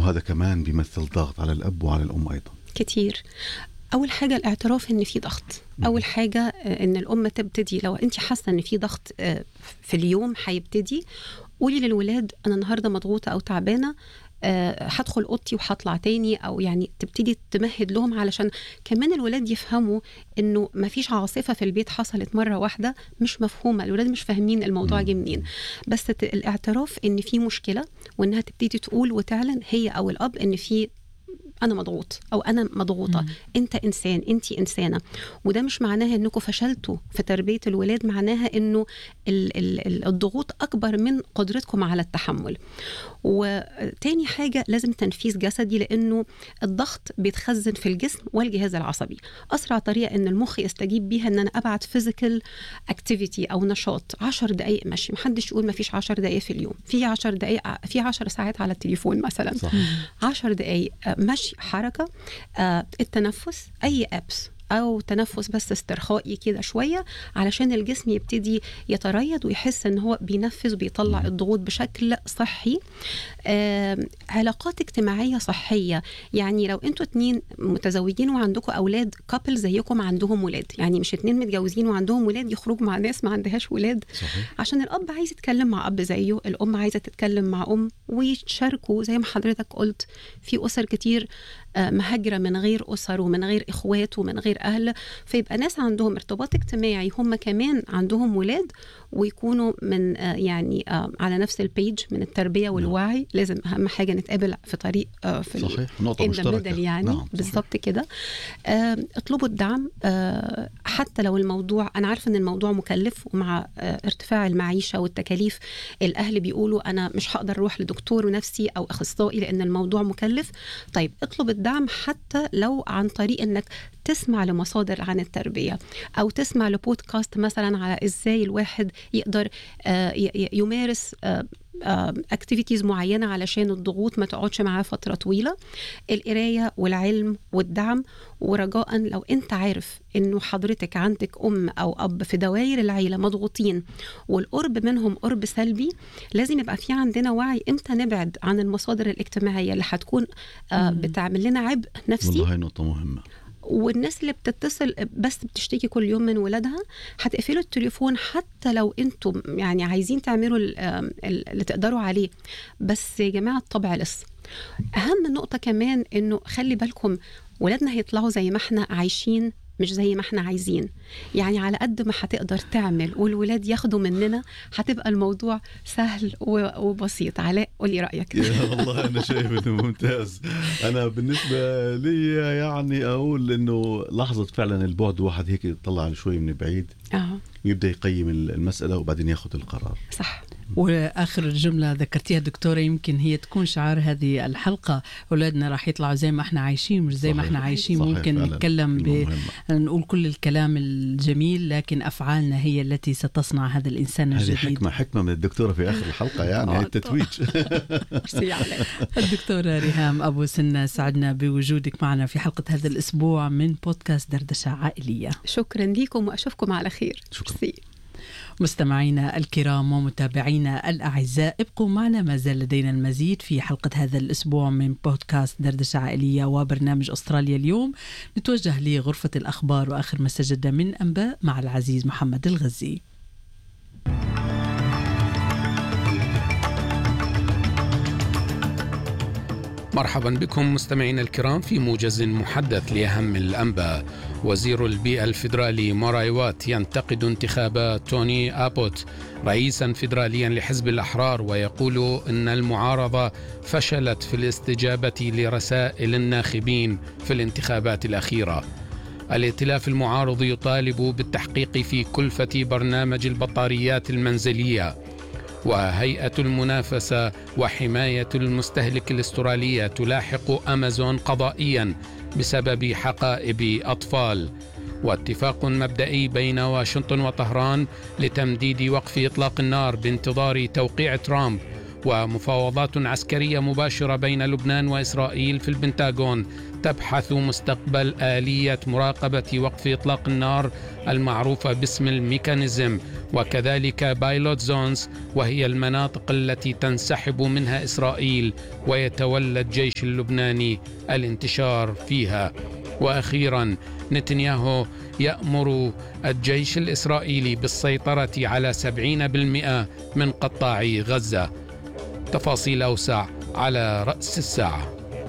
وهذا كمان بيمثل ضغط على الأب وعلى الأم أيضا كتير. أول حاجة الاعتراف إن في ضغط. أول حاجة إن الأم تبتدي، لو أنت حاسة إن في ضغط في اليوم هيبتدي، قولي للولاد أنا النهاردة مضغوطة أو تعبانة، هدخل أوضتي وهطلع تاني، أو يعني تبتدي تمهد لهم علشان كمان الولاد يفهموا إنه مفيش عاصفة في البيت حصلت مرة واحدة مش مفهومة. الولاد مش فاهمين الموضوع جه منين، بس الاعتراف إن في مشكلة، وإنها تبتدي تقول وتعلن هي أو الأب إن في أنا مضغوط أو أنا مضغوطة. أنت إنسان، أنتي إنسانة. وده مش معناها أنكم فشلتوا في تربية الولاد، معناها أنه الضغوط أكبر من قدرتكم على التحمل. وتاني حاجة لازم تنفيذ جسدي، لأنه الضغط بيتخزن في الجسم والجهاز العصبي. أسرع طريقة أن المخ يستجيب بيها أن أنا أبعت physical activity أو نشاط. 10 دقايق مشي، محدش يقول ما فيش 10 دقايق في اليوم، في 10 دقايق، في 10 ساعات على التليفون مثلا. 10 دقايق مشي، حركة، التنفس، أي أبس أو تنفس بس استرخائي كده شوية، علشان الجسم يبتدي يتريض ويحس إن هو بينفذ وبيطلع الضغوط بشكل صحي. علاقات اجتماعية صحية، يعني لو انتوا 2 متزوجين وعندكم أولاد، كابل زيكم عندهم ولاد، يعني مش 2 متجوزين وعندهم ولاد يخرجوا مع ناس ما عندهاش ولاد. صحيح. عشان الأب عايز يتكلم مع أب زيه، الأم عايزة تتكلم مع أم، ويتشاركوا زي ما حضرتك قلت. في أسر كتير مهاجرة من غير أسر ومن غير إخوات ومن غير أهل، فيبقى ناس عندهم ارتباط اجتماعي هم كمان عندهم ولاد، ويكونوا من يعني على نفس البيج من التربية والوعي. لازم أهم حاجة نتقابل في طريق في صحيح، نقطة مشتركة يعني. بالضبط كده. اطلبوا الدعم حتى لو الموضوع، أنا عارفة أن الموضوع مكلف، ومع ارتفاع المعيشة والتكاليف الأهل بيقولوا أنا مش هقدر أروح لدكتور نفسي أو أخصائي لأن الموضوع مكلف. طيب اطلب الدعم حتى لو عن طريق أنك تسمع لمصادر عن التربية، أو تسمع لبودكاست مثلا على إزاي الواحد يقدر يمارس اكتيفيتيز معينة علشان الضغوط ما تقعدش معاه فترة طويلة. القراية والعلم والدعم. ورجاء لو انت عارف انه حضرتك عندك ام او اب في دوائر العيلة مضغوطين والقرب منهم قرب سلبي، لازم يبقى في عندنا وعي امتى نبعد عن المصادر الاجتماعية اللي هتكون بتعمل لنا عبء نفسي. والله هاي نقطة مهمة. والناس اللي بتتصل بس بتشتكي كل يوم من ولادها، هتقفلوا التليفون حتى لو انتم يعني عايزين تعملوا اللي تقدروا عليه. بس يا جماعة الطبع لص. أهم نقطة كمان إنه خلي بالكم ولادنا هيطلعوا زي ما احنا عايشين مش زي ما احنا عايزين. يعني على قد ما هتقدر تعمل والولاد ياخدوا مننا هتبقى الموضوع سهل وبسيط. علاء قولي رأيك. يا والله أنا شايف إنه ممتاز. أنا بالنسبة لي يعني أقول إنه لحظة فعلا البعد، واحد هيك يطلع شوي من بعيد ويبدأ يقيم المسألة وبعدين ياخد القرار. صح. وآخر الجملة ذكرتيها دكتورة يمكن هي تكون شعار هذه الحلقة. أولادنا راح يطلعوا زي ما احنا عايشين مش زي ما احنا عايشين. ممكن نتكلم نقول كل الكلام الجميل، لكن أفعالنا هي التي ستصنع هذا الإنسان الجديد. هذه حكمة من الدكتورة في آخر الحلقة، يعني هي التتويج. الدكتورة ريهام أبو سنة، سعدنا بوجودك معنا في حلقة هذا الأسبوع من بودكاست دردشة عائلية. شكرا لكم وأشوفكم على خير. شكرا. مستمعينا الكرام ومتابعينا الأعزاء، ابقوا معنا، ما زال لدينا المزيد في حلقة هذا الأسبوع من بودكاست دردشة عائلية وبرنامج أستراليا اليوم. نتوجه لغرفة الأخبار وآخر ما استجد من أنباء مع العزيز محمد الغزي. مرحبا بكم مستمعينا الكرام في موجز محدث لأهم الأنباء. وزير البيئة الفيدرالي موراي وات ينتقد انتخابات توني أبوت رئيسا فيدراليا لحزب الأحرار، ويقول إن المعارضة فشلت في الاستجابة لرسائل الناخبين في الانتخابات الأخيرة. الائتلاف المعارض يطالب بالتحقيق في كلفة برنامج البطاريات المنزلية. وهيئة المنافسة وحماية المستهلك الأسترالية تلاحق أمازون قضائيا بسبب حقائب أطفال. واتفاق مبدئي بين واشنطن وطهران لتمديد وقف إطلاق النار بانتظار توقيع ترامب ومفاوضات عسكرية مباشرة بين لبنان وإسرائيل في البنتاغون تبحث مستقبل آلية مراقبة وقف إطلاق النار المعروفة باسم الميكانيزم، وكذلك بايلوت زونز، وهي المناطق التي تنسحب منها إسرائيل ويتولى الجيش اللبناني الانتشار فيها. وأخيرا نتنياهو يأمر الجيش الإسرائيلي بالسيطرة على 70% من قطاع غزة. تفاصيل أوسع على رأس الساعة.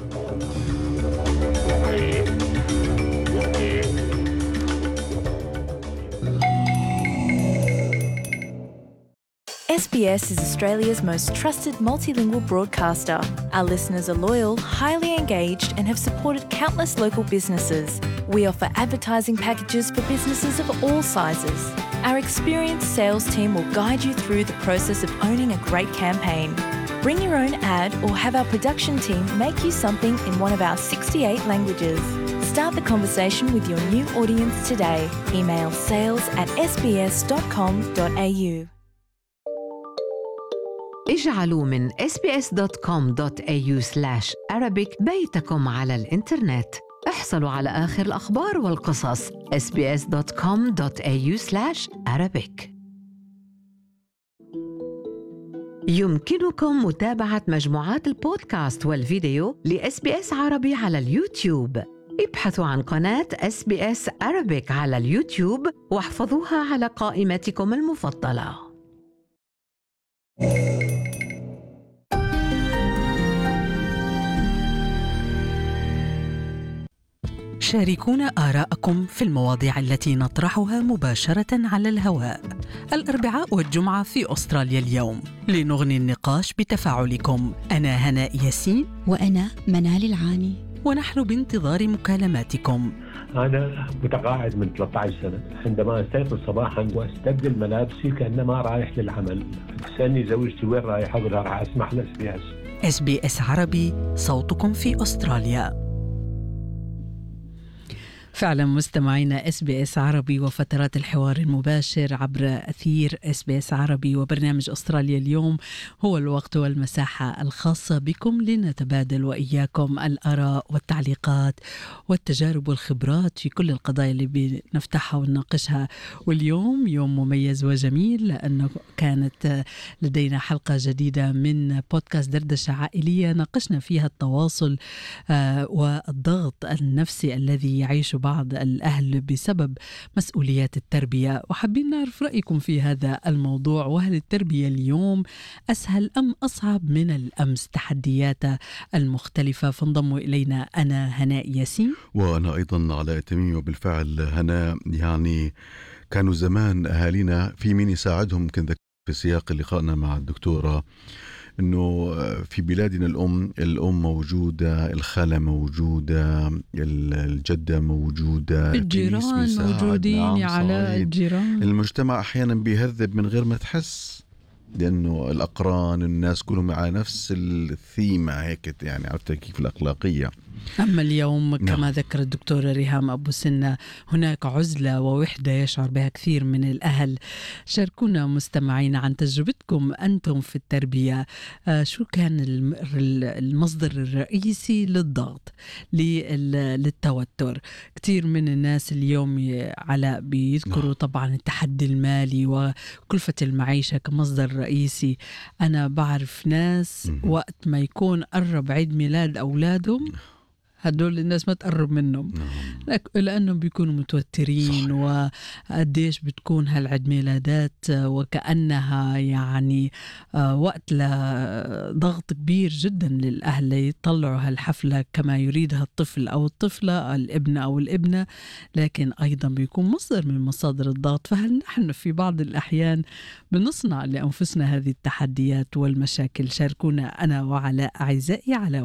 SBS is Australia's most trusted multilingual broadcaster. Our listeners are loyal, highly engaged, and have supported countless local businesses. We offer advertising packages for businesses of all sizes. Our experienced sales team will guide you through the process of owning a great campaign. Bring your own ad or have our production team make you something in one of our 68 languages. Start the conversation with your new audience today. Email sales@sbs.com.au. اجعلوا من sbs.com.au/arabic بيتكم على الإنترنت. احصلوا على آخر الأخبار والقصص. sbs.com.au/arabic. يمكنكم متابعة مجموعات البودكاست والفيديو لSBS عربي على اليوتيوب. ابحثوا عن قناة SBS Arabic على اليوتيوب واحفظوها على قائمتكم المفضلة. شاركونا آراءكم في المواضيع التي نطرحها مباشرة على الهواء الأربعاء والجمعة في أستراليا اليوم لنغني النقاش بتفاعلكم. أنا هناء ياسين وأنا منال العاني، ونحن بانتظار مكالماتكم. أنا متقاعد من 13 سنة. عندما أستيقظ صباحا وأستبدل ملابسي كأنما رايح للعمل، تسألني زوجتي وين رايح؟ أقول راح أسمح SBS عربي، صوتكم في أستراليا. فعلا مستمعينا SBS عربي وفترات الحوار المباشر عبر أثير SBS عربي وبرنامج أستراليا اليوم هو الوقت والمساحة الخاصة بكم لنتبادل وإياكم الآراء والتعليقات والتجارب والخبرات في كل القضايا اللي بنفتحها ونناقشها. واليوم يوم مميز وجميل لأنه كانت لدينا حلقة جديدة من بودكاست دردشة عائلية ناقشنا فيها التواصل والضغط النفسي الذي يعيشه بعض الأهل بسبب مسؤوليات التربية، وحابين نعرف رأيكم في هذا الموضوع. وهل التربية اليوم أسهل أم أصعب من الأمس؟ تحدياتها المختلفة. فانضموا إلينا أنا هناء ياسين وأنا أيضا علاء تميمي. وبالفعل هناء، يعني كانوا زمان أهالينا في مين يساعدهم. كنت في سياق لقائنا مع الدكتورة إنه في بلادنا الأم موجودة، الخالة موجودة، الجدة موجودة، الجيران موجودين. نعم على الجيران المجتمع أحيانا بيهذب من غير ما تحس، لأنه الأقران الناس كلهم على نفس الثيمة هيك، يعني عرفت كيف الأخلاقية. أما اليوم كما ذكر الدكتورة ريهام أبو سنة هناك عزلة ووحدة يشعر بها كثير من الأهل. شاركونا مستمعين عن تجربتكم أنتم في التربية. شو كان المصدر الرئيسي للضغط للتوتر؟ كثير من الناس اليوم على بيذكروا طبعا التحدي المالي وكلفة المعيشة كمصدر رئيسي. أنا بعرف ناس وقت ما يكون قرب عيد ميلاد أولادهم هدول الناس ما تقرب منهم لأنهم بيكونوا متوترين. وقديش بتكون هالعيد ميلادات وكأنها يعني وقت لضغط كبير جدا للأهل يطلعوا هالحفلة كما يريدها الطفل أو الطفلة، الابن أو الابنة، لكن أيضا بيكون مصدر من مصادر الضغط. فهل نحن في بعض الأحيان بنصنع لأنفسنا هذه التحديات والمشاكل؟ شاركونا أنا وعلاء أعزائي على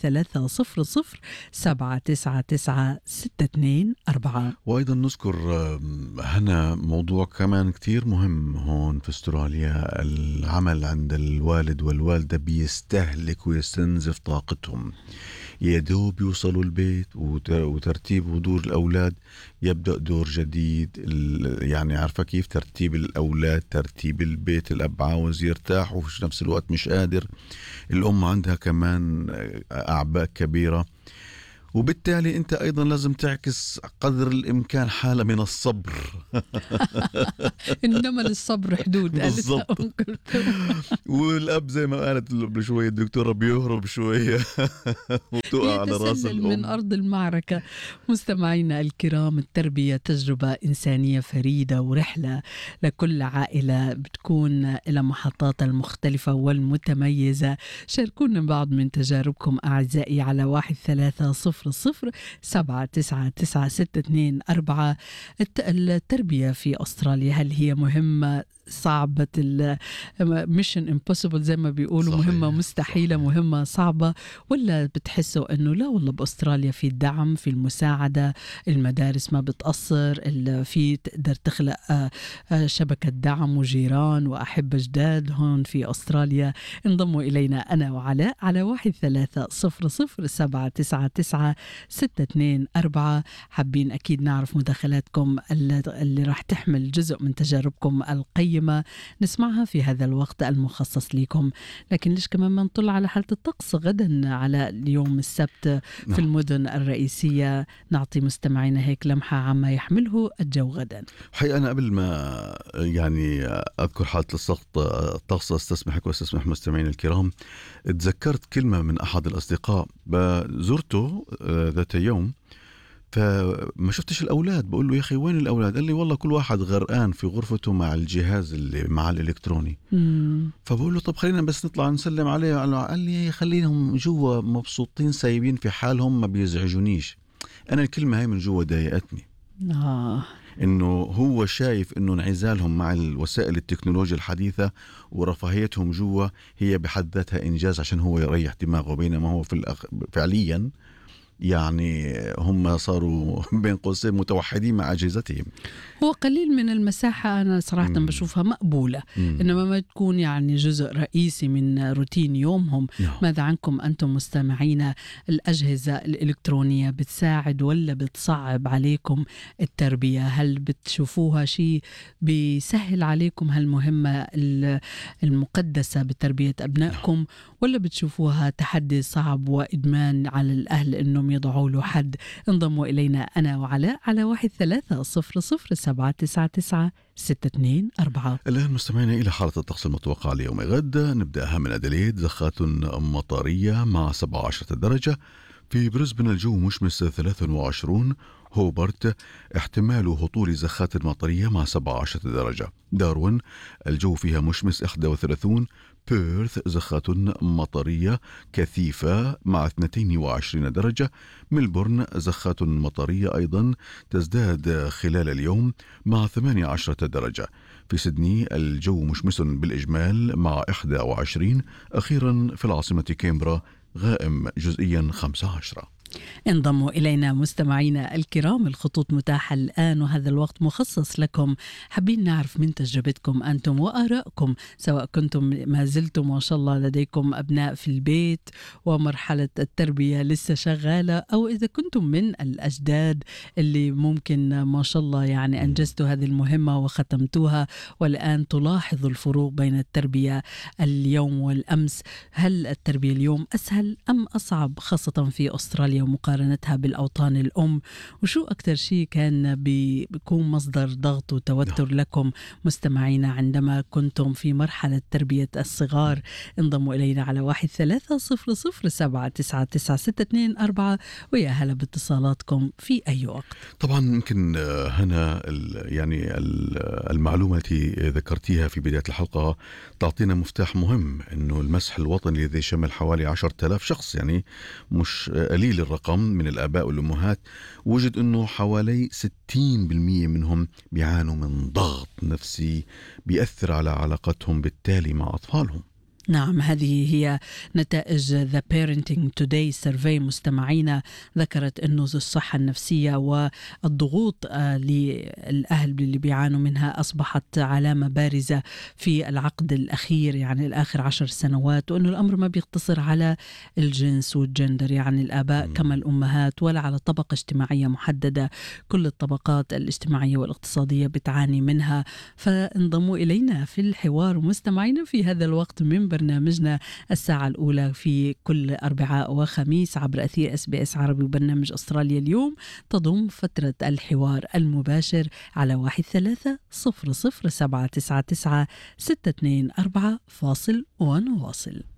1300-799-624. وأيضا نذكر هنا موضوع كمان كتير مهم هون في استراليا، العمل عند الوالد والوالدة بيستهلك ويستنزف طاقتهم. يدوب يوصلوا البيت وترتيب ودور الأولاد يبدأ دور جديد. يعني عارفة كيف ترتيب الأولاد، ترتيب البيت، الأب عاوز يرتاح وفي نفس الوقت مش قادر، الأم عندها كمان أعباء كبيرة، وبالتالي أنت أيضا لازم تعكس قدر الإمكان حالة من الصبر. إنما للصبر حدود. بالضبط. والأب زي ما قالت قبل شوية الدكتورة بيهرب شوية وتقع على راس الأم من أرض المعركة. مستمعينا الكرام، التربية تجربة إنسانية فريدة ورحلة لكل عائلة بتكون إلى محطاتها المختلفة والمتميزة. شاركونا بعض من تجاربكم أعزائي على 13007999624. التربية في أستراليا هل هي مهمة صعبة، ميشن امبوسيبل زي ما بيقولوا، صحيح. مهمة مستحيلة، صحيح. مهمة صعبة، ولا بتحسوا انه لا والله بأستراليا في الدعم، في المساعدة، المدارس ما بتقصر، في تقدر تخلق شبكة دعم وجيران وأحبة جداد هون في أستراليا؟ انضموا إلينا أنا وعلاء على 13007999624. حابين أكيد نعرف مداخلاتكم اللي راح تحمل جزء من تجاربكم القيمة نسمعها في هذا الوقت المخصص لكم. لكن ليش كمان ما نطلع على حالة الطقس غدا على اليوم السبت في المدن الرئيسية، نعطي مستمعينا هيك لمحة عما يحمله الجو غدا. حقيقة أنا قبل ما يعني أذكر حالة الطقس استسمحك واستسمح مستمعين الكرام، تذكرت كلمة من أحد الأصدقاء زرته ذات يوم، فما شفتش الأولاد، بقول له يا أخي وين الأولاد؟ قال لي والله كل واحد غرقان في غرفته مع الجهاز اللي مع الإلكتروني. فبقول له طب خلينا بس نطلع نسلم عليه. قال لي خليهم جوا مبسوطين سايبين في حالهم ما بيزعجونيش. أنا الكلمة هاي من جوا ضايقتني. إنه هو شايف إنه انعزالهم مع الوسائل التكنولوجيا الحديثة ورفاهيتهم جوا هي بحد ذاتها إنجاز عشان هو يريح دماغه، بينما هو فعليا يعني هم صاروا بين قوسين متوحدين مع أجهزتهم. هو قليل من المساحة أنا صراحة بشوفها مقبولة، إنما ما تكون يعني جزء رئيسي من روتين يومهم. ماذا عنكم أنتم مستمعين؟ الأجهزة الإلكترونية بتساعد ولا بتصعب عليكم التربية؟ هل بتشوفوها شيء بيسهل عليكم هالمهمة المقدسة بتربية أبنائكم، ولا بتشوفوها تحدي صعب وإدمان على الأهل إنهم يضعوا له حد؟ انضموا إلينا أنا وعلاء على 13007999624. الآن مستمعين إلى حالة الطقس المتوقعة ليوم غد. نبدأها من أدليد، زخات مطرية مع 17 درجة. في بريسبن الجو مشمس 23. هوبرت احتمال هطول زخات مطرية مع 17 درجة. داروين الجو فيها مشمس 31. بيرث زخات مطرية كثيفة مع 22 درجة. ملبورن زخات مطرية أيضا تزداد خلال اليوم مع 18 درجة. في سيدني الجو مشمس بالإجمال مع 21. أخيرا في العاصمة كامبرا غائم جزئيا 15. انضموا إلينا مستمعينا الكرام، الخطوط متاحة الآن وهذا الوقت مخصص لكم. حابين نعرف من تجربتكم أنتم وآرائكم، سواء كنتم ما زلتم ما شاء الله لديكم أبناء في البيت ومرحلة التربية لسه شغالة، أو إذا كنتم من الأجداد اللي ممكن ما شاء الله يعني أنجزتوا هذه المهمة وختمتوها والآن تلاحظوا الفروق بين التربية اليوم والأمس. هل التربية اليوم أسهل أم أصعب، خاصة في أستراليا ومقارنتها بالأوطان الأم؟ وشو أكتر شيء كان بيكون مصدر ضغط وتوتر لكم مستمعينا عندما كنتم في مرحلة تربية الصغار؟ انضموا إلينا على 13007999624 ويا هلا باتصالاتكم في أي وقت. طبعا يمكن هنا يعني المعلومة التي ذكرتيها في بداية الحلقة تعطينا مفتاح مهم، إنه المسح الوطني الذي شمل حوالي 10,000 شخص، يعني مش قليل الرقم من الآباء والأمهات، وجد أنه حوالي 60% منهم بيعانوا من ضغط نفسي بيأثر على علاقتهم بالتالي مع أطفالهم. نعم، هذه هي نتائج The Parenting Today Survey. مستمعينا، ذكرت أنه الصحة النفسية والضغوط للأهل اللي بيعانوا منها أصبحت علامة بارزة في العقد الأخير، يعني الآخر 10 سنوات، وأنه الأمر ما بيقتصر على الجنس والجندر، يعني الآباء كما الأمهات، ولا على طبقة اجتماعية محددة. كل الطبقات الاجتماعية والاقتصادية بتعاني منها. فانضموا إلينا في الحوار مستمعينا في هذا الوقت من برنامجنا الساعة الأولى في كل أربعاء وخميس عبر أثير SBS عربي وبرنامج أستراليا اليوم، تضم فترة الحوار المباشر على 1300 799 624 فاصل ونواصل.